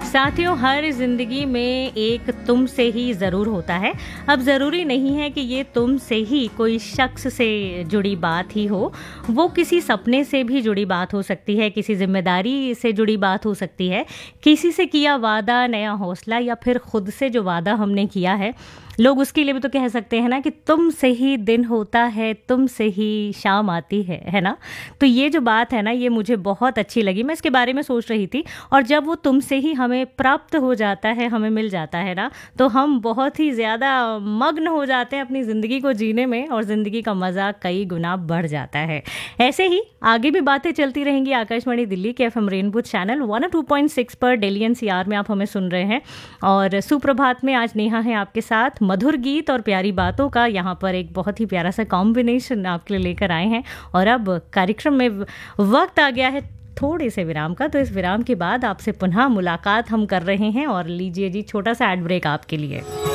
साथियों, हर जिंदगी में एक तुम से ही ज़रूर होता है। अब ज़रूरी नहीं है कि ये तुम से ही कोई शख्स से जुड़ी बात ही हो, वो किसी सपने से भी जुड़ी बात हो सकती है, किसी जिम्मेदारी से जुड़ी बात हो सकती है, किसी से किया वादा, नया हौसला, या फिर खुद से जो वादा हमने किया है। लोग उसके लिए भी तो कह सकते हैं ना कि तुम से ही दिन होता है, तुम से ही शाम आती है ना। तो ये जो बात है ना, ये मुझे बहुत अच्छी लगी। मैं इसके बारे में सोच रही थी, और जब वो तुमसे ही हमें प्राप्त हो जाता है, हमें मिल जाता है ना, तो हम बहुत ही ज़्यादा मग्न हो जाते हैं अपनी ज़िंदगी को जीने में, और ज़िंदगी का मज़ा कई गुना बढ़ जाता है। ऐसे ही आगे भी बातें चलती रहेंगी आकाशवाणी दिल्ली के FM रेनबो चैनल 102.6 पर डेली NCR में आप हमें सुन रहे हैं। और सुप्रभात में आज नेहा है आपके साथ। मधुर गीत और प्यारी बातों का यहाँ पर एक बहुत ही प्यारा सा कॉम्बिनेशन आपके लिए लेकर आए हैं। और अब कार्यक्रम में वक्त आ गया है थोड़े से विराम का, तो इस विराम के बाद आपसे पुनः मुलाकात हम कर रहे हैं। और लीजिए जी छोटा सा एड ब्रेक आपके लिए।